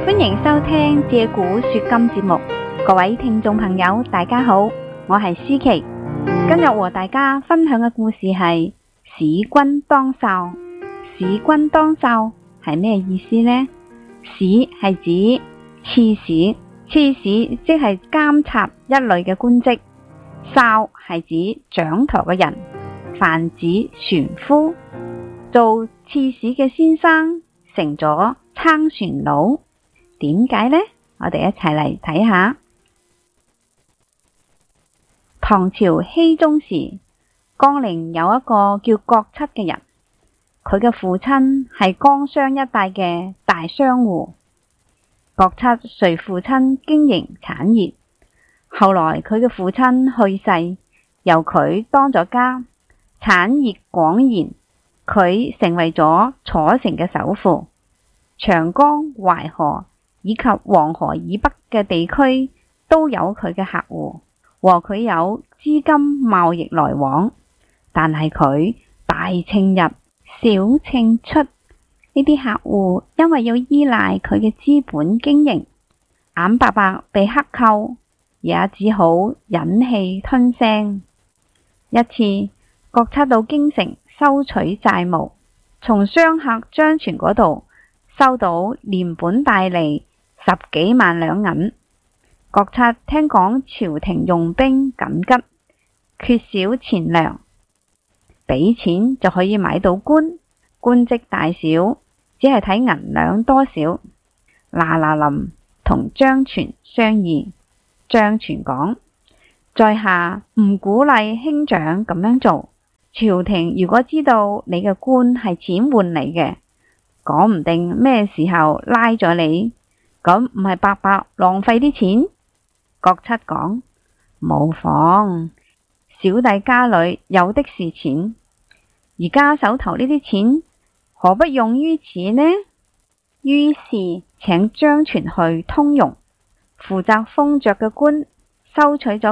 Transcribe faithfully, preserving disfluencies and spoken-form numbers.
歡迎收聽借古說今節目，各位聽眾朋友大家好，我係思琪。今日和大家分享嘅故事係使君當哨。使君當哨係咩意思呢？使係指刺史，刺史即係監察一類嘅官職，哨係指掌舵嘅人，泛指船夫。做刺史嘅先生成咗撐船佬，點解呢？我哋一齊嚟睇下。唐朝熙宗時，江陵有一個叫郭七嘅人，佢嘅父親係江襄一帶嘅大商戶。郭七隨父親經營產業，後來佢嘅父親去世，由佢當咗家，產業廣延，佢成為咗楚城嘅首富。長江、淮河以及黃河以北嘅地區都有佢嘅客戶，和佢有資金貿易來往。但係佢大秤入，小秤出，呢啲客戶因為要依賴佢嘅資本經營，眼白白被克扣，也只好忍氣吞聲。一次，郭七到京城收取債務，從商客張全嗰度收到連本帶利十幾萬兩銀。郭七聽講朝廷用兵緊急，缺少錢糧，俾錢就可以買到官，官職大小只係睇銀兩多少。嗱嗱臨同張全商議，張全講，在下唔鼓勵兄長咁樣做。朝廷如果知道你嘅官係錢換嚟嘅，講唔定咩時候拉咗你，咁唔係白白浪費啲錢？郭七講，冇妨，小弟家裏有的是錢，而家手頭呢啲錢何不用於此呢？於是請張全去通融，負責封爵嘅官，收取咗